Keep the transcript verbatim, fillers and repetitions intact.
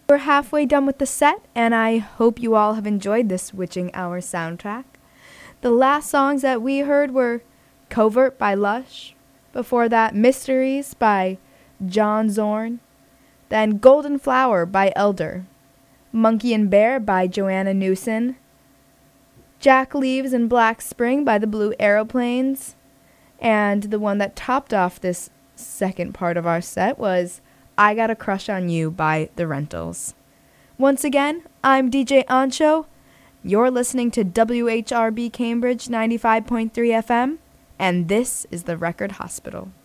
We're halfway done with the set, and I hope you all have enjoyed this Witching Hour soundtrack. The last songs that we heard were Covert by Lush, before that Mysteries by John Zorn, then Golden Flower by Elder, Monkey and Bear by Joanna Newson, Jack Leaves and Black Spring by the Blue Aeroplanes, and the one that topped off this second part of our set was I Got a Crush on You by The Rentals. Once again, I'm D J Ancho. You're listening to W H R B Cambridge ninety-five point three F M, and this is the Record Hospital.